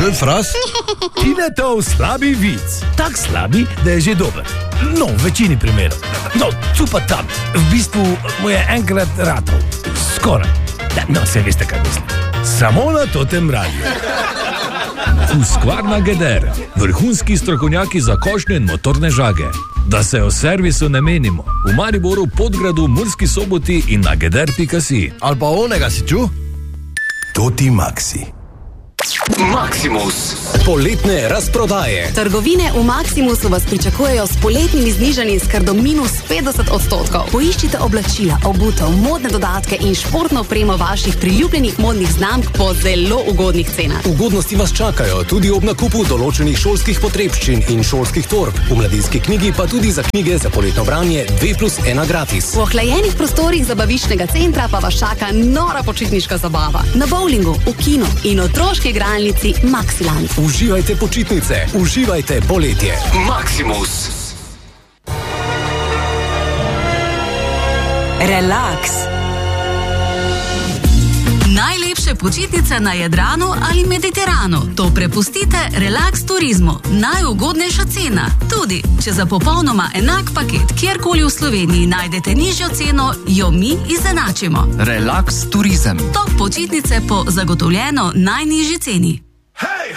Živel fras? Tinetov slabi vic. Tak slabi, da je že dober. No, v večini primerov. No, tu pa tam. V bistvu mu je enkrat ratov. Skoraj. No, se veste, kaj mislim. Samo na Totem radiju. Husqvarna Geder. Vrhunski strokovnjaki za košnje in motorne žage. Da se o servisu ne menimo. V Mariboru, Podgradu, Murski Soboti in na geder.si. Ali pa onega si ču? Toti Maxi. Maximus. Poletne razprodaje. Trgovine v Maximusu vas pričakujejo s poletnimi znižanji skar do minus 50%. Poiščite oblačila, obutev, modne dodatke in športno opremo vaših priljubljenih modnih znamk po zelo ugodnih cenah. Ugodnosti vas čakajo tudi ob nakupu določenih šolskih potrebščin in šolskih torb. V mladinski knjigi pa tudi za knjige za poletno branje 2+1 gratis. V ohlajenih prostorih zabaviščnega centra pa vas čaka nora počitniška zabava. Na bowlingu, v kinu in otroški igralnici Maxiland. Uživajte počitnice, uživajte poletje. Maximus. Relax. Najlepše počitnice na Jadranu ali Mediteranu. To prepustite Relax Turizmu. Najugodnejša cena. Tudi, če za popolnoma enak paket kjerkoli v Sloveniji najdete nižjo ceno, jo mi izenačimo. Relax Turizem. Top počitnice po zagotovljeno najnižji ceni.